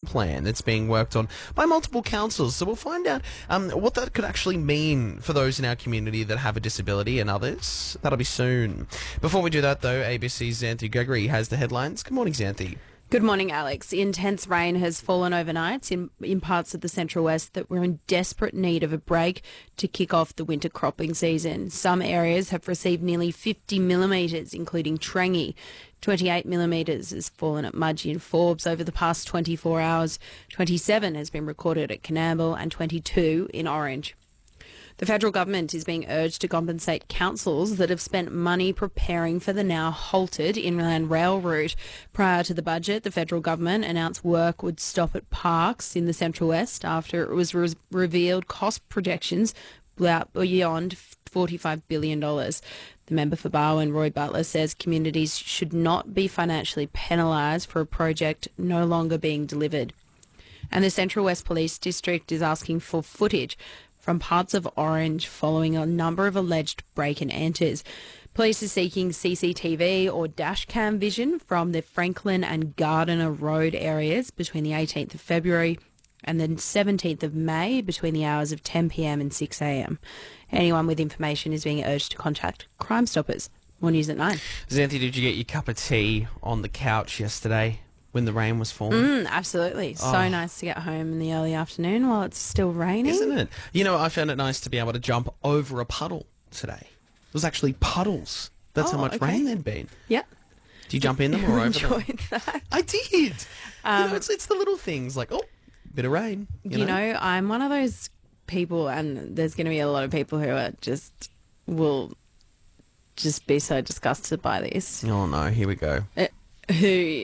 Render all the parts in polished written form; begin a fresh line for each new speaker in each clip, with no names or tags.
plan that's being worked on by multiple councils. So we'll find out what that could actually mean for those in our community that have a disability and others. That'll be soon. Before we do that, though, ABC's Xanthi Gregory has the headlines. Good morning, Xanthi.
Good morning, Alex. Intense rain has fallen overnight in parts of the Central West that were in desperate need of a break to kick off the winter cropping season. Some areas have received nearly 50 millimetres, including Trangie. 28 millimetres has fallen at Mudgee and Forbes over the past 24 hours. 27 has been recorded at Coonamble and 22 in Orange. The federal government is being urged to compensate councils that have spent money preparing for the now halted Inland Rail route. Prior to the budget, the federal government announced work would stop at parks in the Central West after it was revealed cost projections beyond $45 billion. The member for Barwon, Roy Butler, says communities should not be financially penalised for a project no longer being delivered. And the Central West Police District is asking for footage from parts of Orange following a number of alleged break and enters. Police are seeking CCTV or dashcam vision from the Franklin and Gardiner Road areas between the 18th of February and the 17th of May between the hours of 10 p.m. and 6 a.m. Anyone with information is being urged to contact Crime Stoppers. More news at 9.
Xanthi, did you get your cup of tea on the couch yesterday when the rain was falling?
Absolutely. So nice to get home in the early afternoon while it's still raining.
Isn't it? You know, I found it nice to be able to jump over a puddle today. It was actually puddles. That's how much rain there'd been.
Yeah.
Do you jump in them or over them?
Enjoyed that.
I did. You know, it's the little things like, bit of rain. You know,
I'm one of those people, and there's going to be a lot of people who will just be so disgusted by this.
Oh, no. Here we go.
Who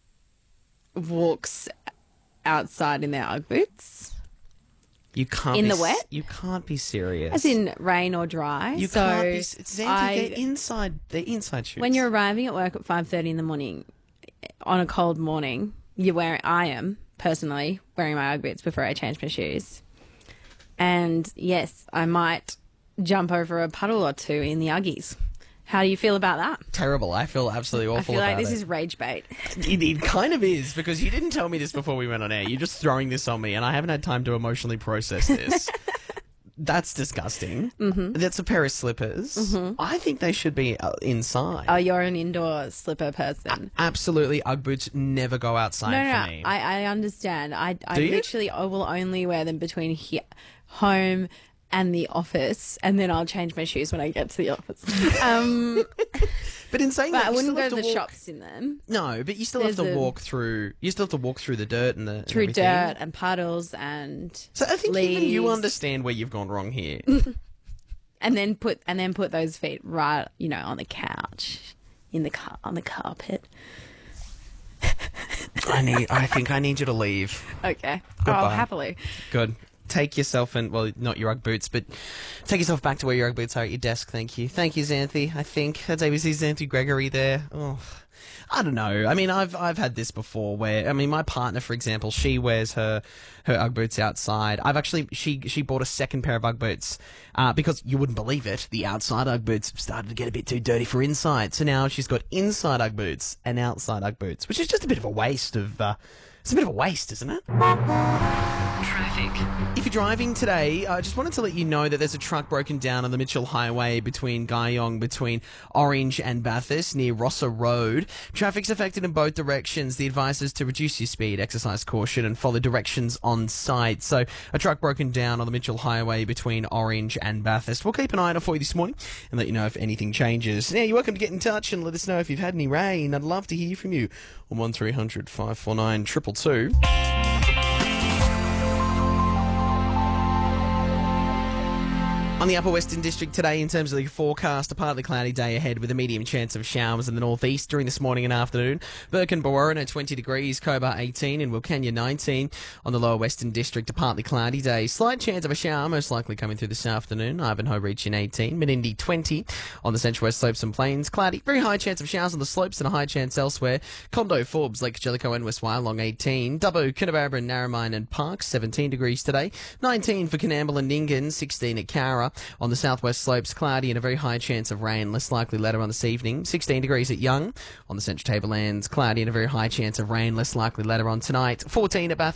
walks outside in their Ugg boots.
You can't
in the wet?
You can't be serious.
As in rain or dry.
You can't be. Xanthi, they're inside shoes.
When you're arriving at work at 5:30 in the morning on a cold morning, I am personally wearing my Ugg boots before I change my shoes. And yes, I might jump over a puddle or two in the Uggies. How do you feel about that?
Terrible. I feel absolutely awful about it.
I feel like this is rage bait.
It kind of is, because you didn't tell me this before we went on air. You're just throwing this on me, and I haven't had time to emotionally process this. That's disgusting. Mm-hmm. That's a pair of slippers. Mm-hmm. I think they should be inside.
Oh, you're an indoor slipper person.
Absolutely. Ugg boots never go outside for me.
I understand. I will only wear them between home and the office, and then I'll change my shoes when I get to the office.
But in saying that,
I wouldn't go to the shops in them.
No, but you still have to walk through. You still have to walk through the dirt and
dirt and puddles and
so I think
leaves.
Even you understand where you've gone wrong here.
and then put those feet right, on the couch, on the carpet.
I think I need you to leave.
Okay.
Goodbye.
Oh, happily.
Good. Take yourself not your Ugg boots, but take yourself back to where your Ugg boots are at your desk. Thank you. Thank you, Xanthi. I think that's ABC's Xanthi Gregory there. Oh, I don't know. I mean, I've had this before where, my partner, for example, she wears her Ugg boots outside. She bought a second pair of Ugg boots because you wouldn't believe it. The outside Ugg boots started to get a bit too dirty for inside. So now she's got inside Ugg boots and outside Ugg boots, which is just a bit of a waste of, it's a bit of a waste, isn't it?
Traffic.
If you're driving today, I just wanted to let you know that there's a truck broken down on the Mitchell Highway between Guyong, between Orange and Bathurst near Rossa Road. Traffic's affected in both directions. The advice is to reduce your speed, exercise caution and follow directions on site. So a truck broken down on the Mitchell Highway between Orange and Bathurst. We'll keep an eye on it for you this morning and let you know if anything changes. Now, you're welcome to get in touch and let us know if you've had any rain. I'd love to hear from you on 1300 549 222. On the Upper Western District today, in terms of the forecast, a partly cloudy day ahead with a medium chance of showers in the northeast during this morning and afternoon. Burke and Berowra 20 degrees, Cobar 18 and Wilcannia 19. On the Lower Western District, a partly cloudy day. Slight chance of a shower, most likely coming through this afternoon. Ivanhoe reaching 18, Menindee 20. On the Central West Slopes and Plains, cloudy. Very high chance of showers on the slopes and a high chance elsewhere. Condo, Forbes, Lake Jellicoe and West Wyalong 18. Dubbo, Coonabarabra, Narromine and Parkes 17 degrees today. 19 for Coonamble and Nyngan, 16 at Cowra. On the southwest slopes, cloudy and a very high chance of rain, less likely later on this evening. 16 degrees at Young. On the Central Tablelands, cloudy and a very high chance of rain, less likely later on tonight. 14 at Bathurst.